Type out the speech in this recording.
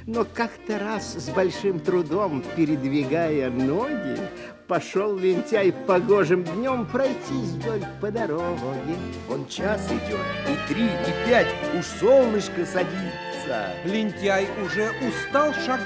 Но как-то раз с большим трудом, передвигая ноги, пошел лентяй погожим днем пройтись вдоль по дороге. Он час идет, и 3, и 5, уж солнышко садится. Лентяй уже устал шагать.